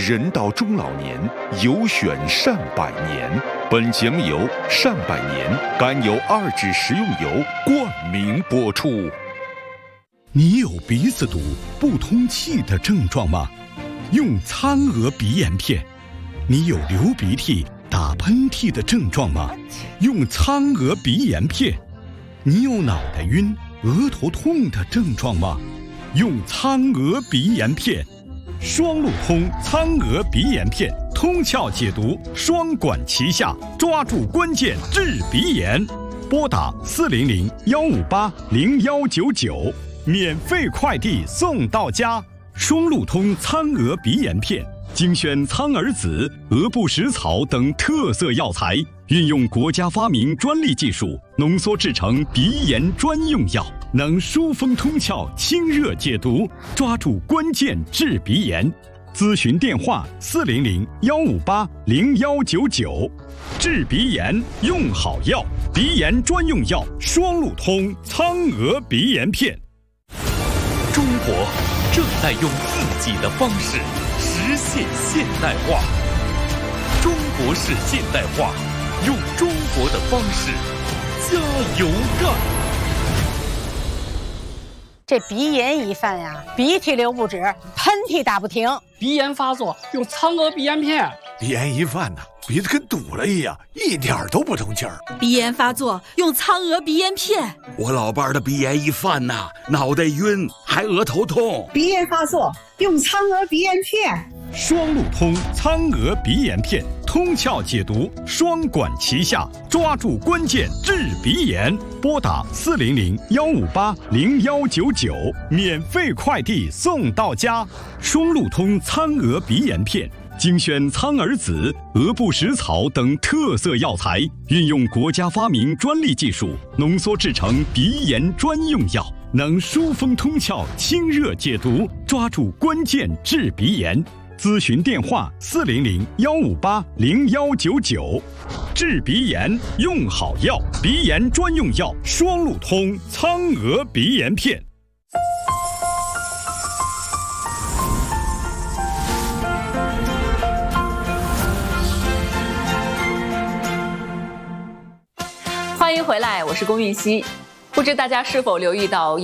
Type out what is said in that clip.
人到中老年，有选善百年。本节目由善百年甘油2酯食用油冠名播出。你有鼻子堵、不通气的症状吗？用苍娥鼻炎片。你有流鼻涕、打喷嚏的症状吗？用苍娥鼻炎片。你有脑袋晕、额头痛的症状吗？用苍娥鼻炎片。双路通苍娥鼻炎片，通窍解毒，双管齐下，抓住关键治鼻炎。拨打400-158-0199，免费快递送到家。双路通苍娥鼻炎片，精选苍耳子、鹅不食草等特色药材，运用国家发明专利技术，浓缩制成鼻炎专用药，能疏风通窍、清热解毒，抓住关键治鼻炎。咨询电话400-158-0199。治鼻炎用好药，鼻炎专用药双路通苍娥鼻炎片。 中国正在用自己的方式实现现代化。中国式现代化，用中国的方式加油干。 这鼻炎一犯呀，鼻涕流不止，喷嚏打不停。 鼻炎发作用苍娥鼻炎片。 鼻炎一犯呢，鼻子跟堵了一样，一点都不通气儿。 鼻炎发作用苍娥鼻炎片。 我老伴儿的鼻炎一犯呐，脑袋晕，还额头痛。 鼻炎发作用苍娥鼻炎片。 双路通苍娥鼻炎片，通窍解毒，双管齐下，抓住关键治鼻炎。拨打400-158-0199，免费快递送到家。双路通苍娥鼻炎片，精选苍耳子、鹅不食草等特色药材，运用国家发明专利技术，浓缩制成鼻炎专用药，能疏风通窍、清热解毒，抓住关键治鼻炎。咨询电话400-158-0199。治鼻炎用好药，鼻炎专用药双路通苍娥鼻炎片。 欢迎回来，我是龚玉熙。不知大家是否留意到